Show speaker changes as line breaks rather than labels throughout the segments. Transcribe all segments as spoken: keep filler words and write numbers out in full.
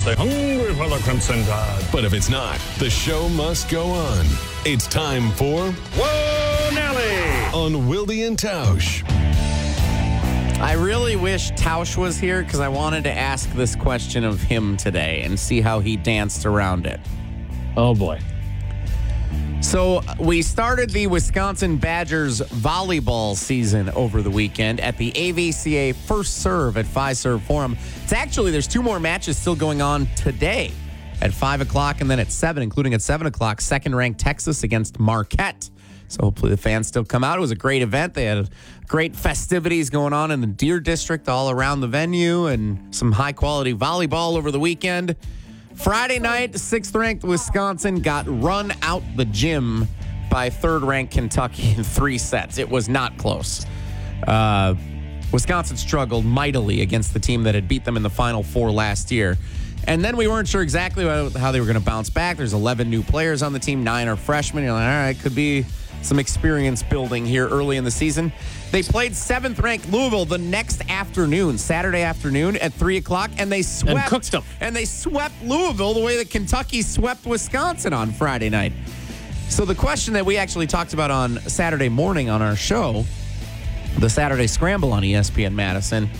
Stay hungry for the Crimson Tide.
But if it's not, the show must go on. It's time for
Whoa, Nelly!
On Wilde and Tausch.
I really wish Tausch was here because I wanted to ask this question of him today and see how he danced around it.
Oh, boy.
So we started the Wisconsin Badgers volleyball season over the weekend at the A V C A First Serve at Fiserv Forum. It's actually, there's two more matches still going on today at five o'clock and then at seven, including at seven o'clock, second-ranked Texas against Marquette. So hopefully the fans still come out. It was a great event. They had great festivities going on in the Deer District all around the venue and some high-quality volleyball over the weekend. Friday night, sixth-ranked Wisconsin got run out the gym by third-ranked Kentucky in three sets. It was not close. Uh, Wisconsin struggled mightily against the team that had beat them in the Final Four last year. And then we weren't sure exactly how they were going to bounce back. There's eleven new players on the team. Nine are freshmen. You're like, all right, could be some experience building here early in the season. They played seventh-ranked Louisville the next afternoon, Saturday afternoon at three o'clock, and they swept.
And cooked them.
And they swept Louisville the way that Kentucky swept Wisconsin on Friday night. So the question that we actually talked about on Saturday morning on our show, the Saturday Scramble on E S P N Madison,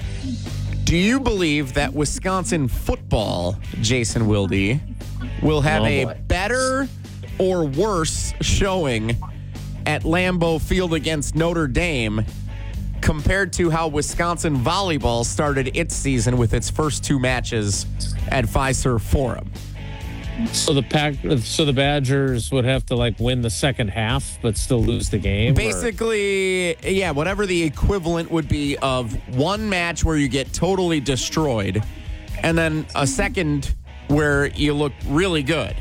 do you believe that Wisconsin football, Jason Wilde, will have
Oh,
a
boy.
better or worse showing at Lambeau Field against Notre Dame compared to how Wisconsin volleyball started its season with its first two matches at Fiserv Forum?
So the pack, so the Badgers would have to like win the second half, but still lose the game. or-
Basically, yeah, whatever the equivalent would be of one match where you get totally destroyed and then a second where you look really good.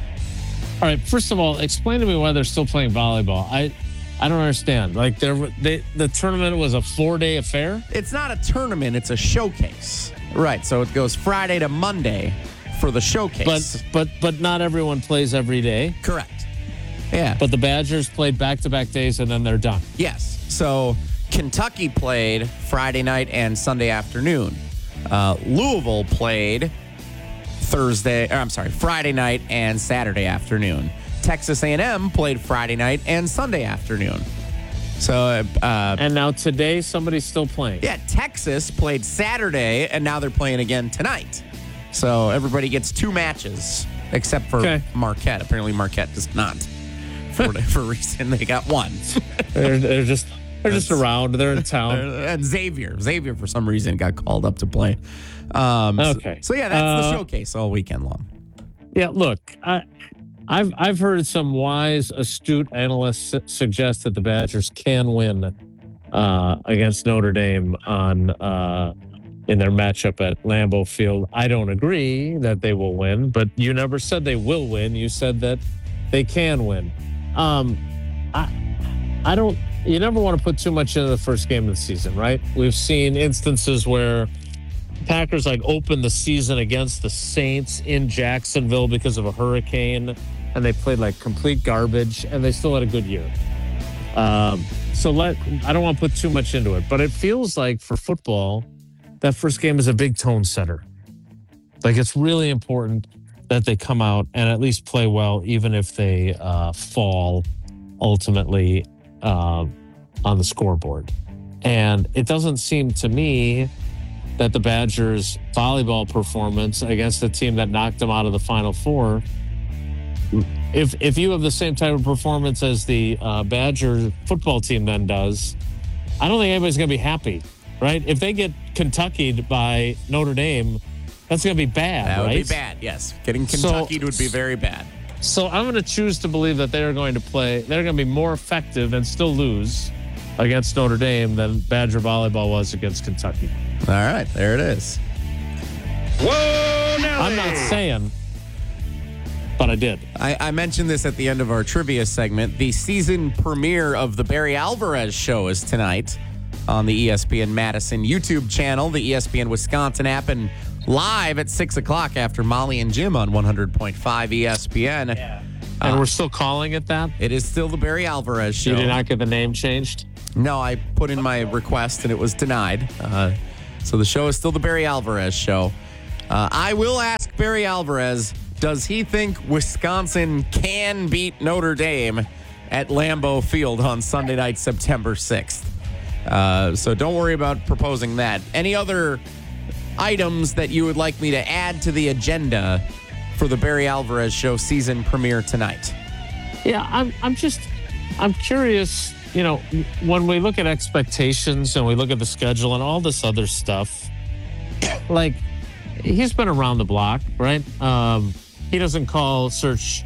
All right. First of all, explain to me why they're still playing volleyball. I, I don't understand. Like they, they, the tournament was a four-day affair.
It's not a tournament, it's a showcase. Right, so it goes Friday to Monday for the showcase.
But but but not everyone plays every day.
Correct. Yeah.
But the Badgers played back-to-back days and then they're done.
Yes. So Kentucky played Friday night and Sunday afternoon. Uh, Louisville played Thursday, or I'm sorry, Friday night and Saturday afternoon. Texas A and M played Friday night and Sunday afternoon. So, uh,
And now today somebody's still playing.
yeah, Texas played Saturday, and now they're playing again tonight. So everybody gets two matches, except for
Okay.
Marquette. Apparently Marquette does not. For whatever reason, they got one.
They're, they're just they're just around. They're in town.
And Xavier. Xavier, for some reason, got called up to play. Um, so-
Okay.
So, yeah, that's the
Uh,
showcase all weekend long.
Yeah, look, I, I've I've heard some wise, astute analysts su- suggest that the Badgers can win uh, against Notre Dame on uh, in their matchup at Lambeau Field. I don't agree that they will win, but you never said they will win. You said that they can win. Um, I I don't. You never want to put too much into the first game of the season, right? We've seen instances where Packers like opened the season against the Saints in Jacksonville because of a hurricane, and they played like complete garbage, and they still had a good year. Um, so let I don't want to put too much into it, but it feels like for football, that first game is a big tone setter. Like it's really important that they come out and at least play well, even if they uh, fall ultimately uh, on the scoreboard. And it doesn't seem to me that the Badgers' volleyball performance against the team that knocked them out of the Final Four, if if you have the same type of performance as the uh, Badger football team then does, I don't think anybody's going to be happy, right? If they get Kentucky'd by Notre Dame, that's going to be bad,
That would
right?
be bad, yes. Getting
So-
Kentucky would be very bad.
So I'm going to choose to believe that they're going to play, they're going to be more effective and still lose against Notre Dame than Badger volleyball was against Kentucky.
All right, there it is.
Whoa, Nelly!
I'm not saying, but I did.
I, I mentioned this at the end of our trivia segment. The season premiere of the Barry Alvarez show is tonight on the E S P N Madison YouTube channel, the E S P N Wisconsin app, and live at six o'clock after Molly and Jim on one hundred point five E S P N.
Yeah. And we're still calling it that?
It is still the Barry Alvarez show.
You did not get the name changed?
No, I put in my request and it was denied. Uh, so the show is still the Barry Alvarez show. Uh, I will ask Barry Alvarez, does he think Wisconsin can beat Notre Dame at Lambeau Field on Sunday night, September sixth? Uh, so don't worry about proposing that. Any other items that you would like me to add to the agenda for the Barry Alvarez Show season premiere tonight?
Yeah, I'm I'm just I'm curious, you know, when we look at expectations and we look at the schedule and all this other stuff, like he's been around the block, right? Um, he doesn't call search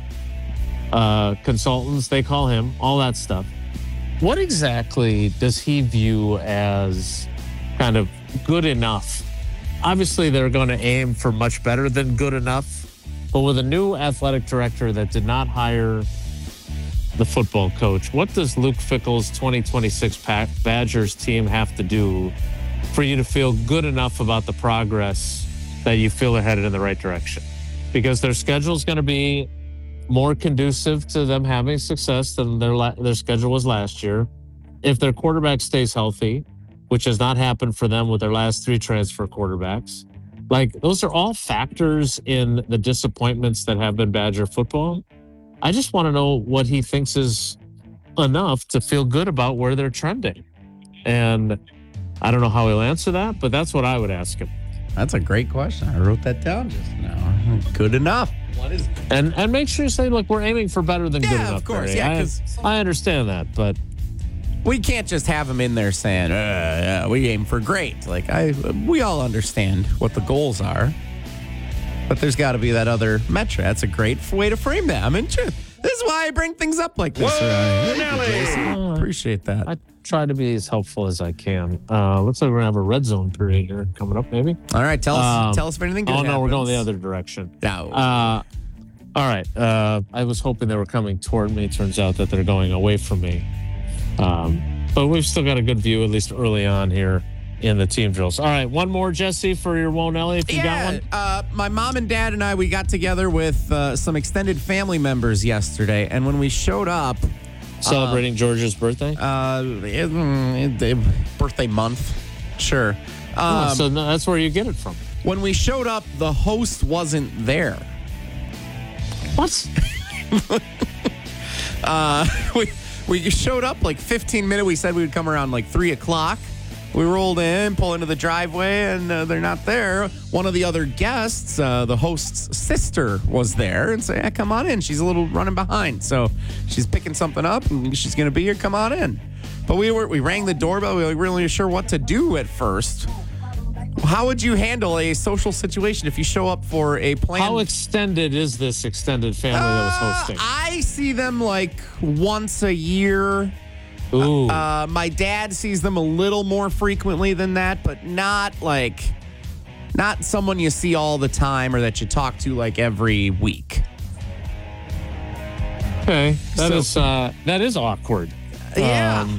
uh, consultants, they call him, all that stuff. What exactly does he view as kind of good enough? Obviously, they're going to aim for much better than good enough, but with a new athletic director that did not hire the football coach, what does Luke Fickell's twenty twenty-six Badgers team have to do for you to feel good enough about the progress that you feel they're headed in the right direction? Because their schedule is going to be more conducive to them having success than their la- their schedule was last year. If their quarterback stays healthy, which has not happened for them with their last three transfer quarterbacks, like those are all factors in the disappointments that have been Badger football. I just want to know what he thinks is enough to feel good about where they're trending. And I don't know how he'll answer that, but that's what I would ask him.
That's a great question. I wrote that down just now. Good enough. What is?
And and make sure you say, look, we're aiming for better than
Yeah,
good enough.
of course.
Barry.
Yeah, 'cause
I, I understand that, but
we can't just have him in there saying, uh, yeah, we aim for great. Like, I, we all understand what the goals are, but there's got to be that other metric. That's a great way to frame that. I mean, this is why I bring things up like this.
Whoa,
Ryan. Thank you,
Nelly.
Jason. Appreciate that.
I try to be as helpful as I can. Uh, looks like we're gonna have a red zone period here coming up, maybe.
All right, tell us,
Um,
tell us if anything good
Oh no, we're going
happens.
the other direction.
No.
Uh, all right. Uh, I was hoping they were coming toward me. Turns out that they're going away from me. Um, but we've still got a good view, at least early on here in the team drills. All right, one more, Jesse, for your Won't Ellie, if you
yeah,
got one.
Uh, my mom and dad and I, we got together with uh, some extended family members yesterday, and when we showed up,
Celebrating George's birthday.
uh, it- mm, it- birthday month, sure. Um,
Oh, so no, that's where you get it from.
when we showed up, the host wasn't there.
What?
Uh, we we showed up like fifteen minutes. We said we would come around like three o'clock. We rolled in, pull into the driveway, and uh, they're not there. One of the other guests, uh, the host's sister, was there and said, yeah, come on in. She's a little running behind. So she's picking something up and she's going to be here. Come on in. But we were we rang the doorbell. We weren't really sure what to do at first. How would you handle a social situation if you show up for a planned...
How extended is this extended family that was
Uh,
hosting?
I see them like once a year.
Ooh.
Uh, my dad sees them a little more frequently than that, but not like, not someone you see all the time or that you talk to like every week.
Okay, that
So-
is uh, that is awkward.
Yeah.
Um,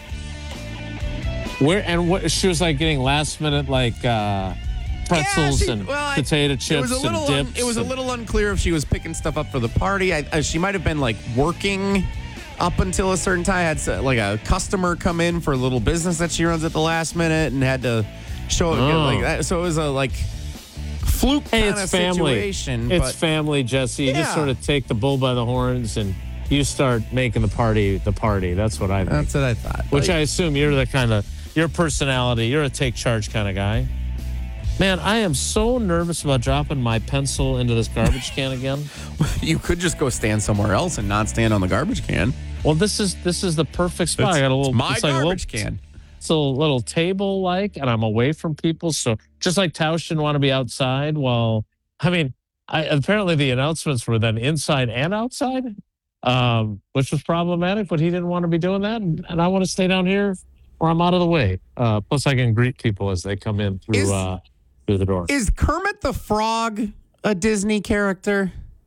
where and what she was like getting last minute like uh, pretzels
Yeah, she-
and
well, I-
potato chips
it was a little
and
un-
dips.
it was a
and-
little unclear if she was picking stuff up for the party. I, uh, she might have been like working up until a certain time. Had uh, like a customer come in for a little business that she runs at the last minute and had to show it
Oh.
like that. So it was a like fluke
Hey,
kind of
it's family.
situation.
It's
but
family, Jesse. You just
Yeah.
sort of take the bull by the horns and you start making the party the party. That's what I think.
that's what I thought.
Which
Like,
I assume you're the kind of your personality. You're a take charge kind of guy. Man, I am so nervous about dropping my pencil into this garbage can again.
you could just go stand somewhere else and not stand on the garbage can.
Well, this is this is the perfect spot.
It's,
I got a little
it's my
it's like a little-
garbage can.
It's a little table like, and I'm away from people. So just like Tausch didn't want to be outside. Well, I mean, I, apparently the announcements were then inside and outside, um, which was problematic. But he didn't want to be doing that, and, and I want to stay down here where I'm out of the way. Uh, plus, I can greet people as they come in through
Is-
uh, through the door.
Is Kermit the Frog a Disney character?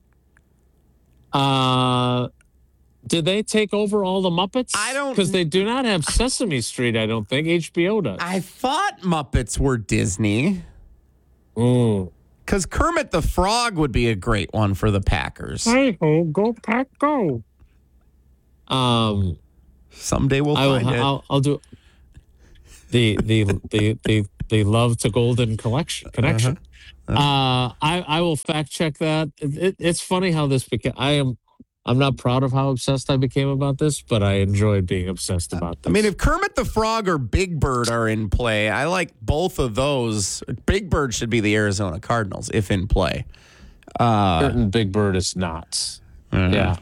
Uh, did they take over all the Muppets?
I don't-
because they do not have Sesame Street. I don't think H B O does.
I thought Muppets were Disney.
Mm.
Because Kermit the Frog would be a great one for the Packers.
Hey ho, go pack, go. Um,
Someday we'll
I will.
find it.
I'll, I'll do the the the the the love to golden collection connection. Uh, I, I will fact check that. It, it, it's funny how this became. I am. I'm not proud of how obsessed I became about this, but I enjoyed being obsessed about this.
I mean, if Kermit the Frog or Big Bird are in play, I like both of those. Big Bird should be the Arizona Cardinals if in play. Uh,
Certain Big Bird is not.
uh,
Yeah.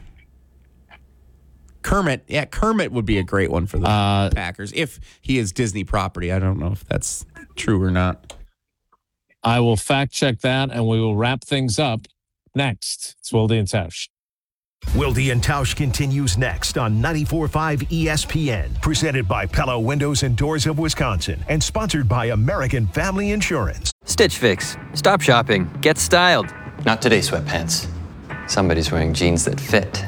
Kermit, yeah, Kermit would be a great one for the
Uh,
Packers if he is Disney property. I don't know if that's true or not.
I will fact check that, and we will wrap things up next. It's Wilde and Tausch.
Wilde and Tausch continues next on ninety-four point five E S P N. Presented by Pella Windows and Doors of Wisconsin and sponsored by American Family Insurance.
Stitch Fix. Stop shopping. Get styled.
Not today, sweatpants. Somebody's wearing jeans that fit.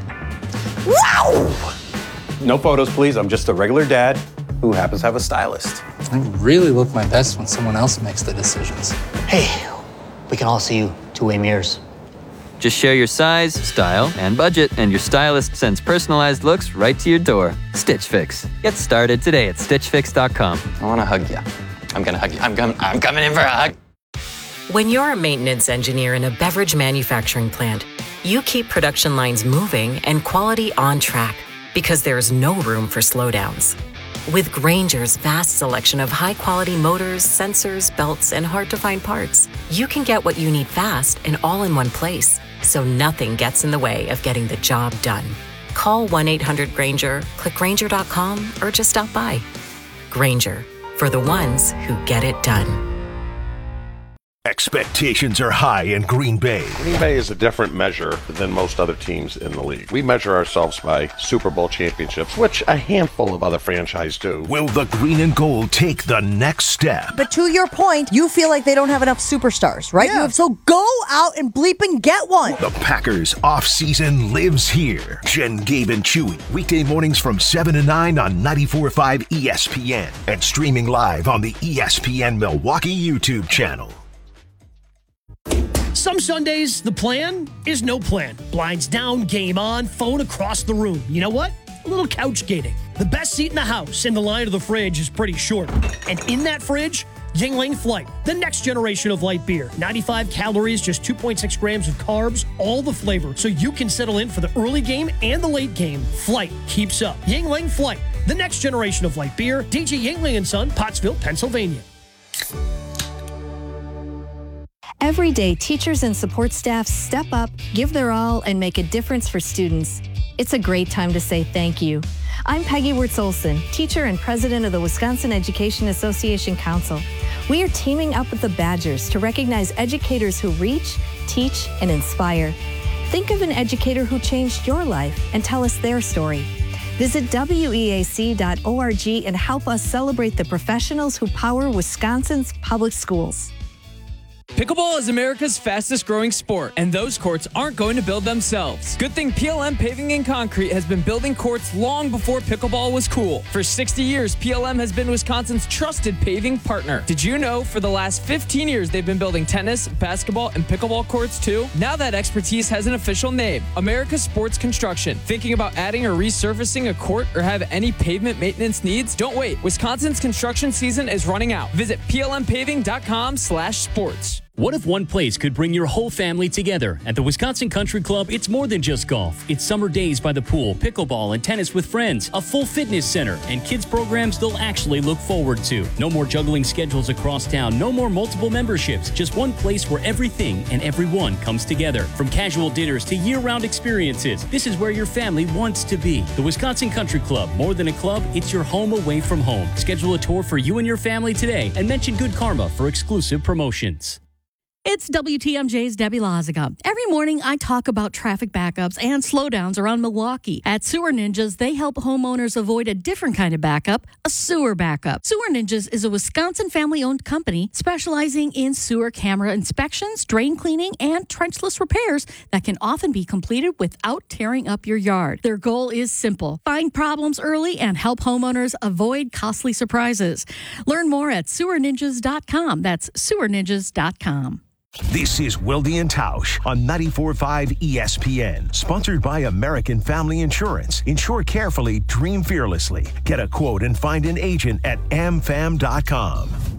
Wow! No photos, please. I'm just a regular dad who happens to have a stylist.
I really look my best when someone else makes the decisions.
Hey, we can all see you two-way mirrors.
Just share your size, style, and budget, and your stylist sends personalized looks right to your door. Stitch Fix. Get started today at stitch fix dot com.
I want to hug you. I'm going to hug you. I'm, com- I'm coming in for a hug.
When you're a maintenance engineer in a beverage manufacturing plant, you keep production lines moving and quality on track because there's no room for slowdowns. With Grainger's vast selection of high-quality motors, sensors, belts, and hard-to-find parts, you can get what you need fast and all in one place, so nothing gets in the way of getting the job done. Call one eight hundred Grainger, click Grainger dot com, or just stop by. Grainger, for the ones who get it done.
Expectations are high in Green Bay.
Green Bay is a different measure than most other teams in the league. We measure ourselves by Super Bowl championships, which a handful of other franchises do.
Will the green and gold take the next step?
But to your point, you feel like they don't have enough superstars, right?
Yeah.
You, so go out and bleep and get one.
The Packers offseason lives here. Jen, Gabe, and Chewy. Weekday mornings from seven to nine on ninety-four point five E S P N. And streaming live on the E S P N Milwaukee YouTube channel.
Some Sundays, the plan is no plan. Blinds down, game on, phone across the room. You know what? A little couch gating. The best seat in the house and the line of the fridge is pretty short. And in that fridge, Yuengling Flight, the next generation of light beer. ninety-five calories, just two point six grams of carbs, all the flavor, so you can settle in for the early game and the late game. Flight keeps up. Yuengling Flight, the next generation of light beer. D J Yuengling and Son, Pottsville, Pennsylvania.
Every day, teachers and support staff step up, give their all, and make a difference for students. It's a great time to say thank you. I'm Peggy Wirtz-Olson, teacher and president of the Wisconsin Education Association Council. We are teaming up with the Badgers to recognize educators who reach, teach, and inspire. Think of an educator who changed your life and tell us their story. Visit W E A C dot org and help us celebrate the professionals who power Wisconsin's public schools.
Pickleball is America's fastest growing sport, and those courts aren't going to build themselves. Good thing P L M Paving and Concrete has been building courts long before pickleball was cool. For sixty years, P L M has been Wisconsin's trusted paving partner. Did you know for the last fifteen years they've been building tennis, basketball, and pickleball courts too? Now that expertise has an official name, America Sports Construction. Thinking about adding or resurfacing a court or have any pavement maintenance needs? Don't wait. Wisconsin's construction season is running out. Visit P L M paving dot com slash sports.
What if one place could bring your whole family together? At the Wisconsin Country Club, it's more than just golf. It's summer days by the pool, pickleball, and tennis with friends, a full fitness center, and kids programs they'll actually look forward to. No more juggling schedules across town, no more multiple memberships, just one place where everything and everyone comes together. From casual dinners to year-round experiences, this is where your family wants to be. The Wisconsin Country Club, more than a club, it's your home away from home. Schedule a tour for you and your family today and mention Good Karma for exclusive promotions.
It's W T M J's Debbie Loziga. Every morning, I talk about traffic backups and slowdowns around Milwaukee. At Sewer Ninjas, they help homeowners avoid a different kind of backup, a sewer backup. Sewer Ninjas is a Wisconsin family-owned company specializing in sewer camera inspections, drain cleaning, and trenchless repairs that can often be completed without tearing up your yard. Their goal is simple: find problems early and help homeowners avoid costly surprises. Learn more at sewer ninjas dot com. That's sewer ninjas dot com.
This is Wilde and Tausch on ninety-four point five E S P N. Sponsored by American Family Insurance. Insure carefully, dream fearlessly. Get a quote and find an agent at am fam dot com.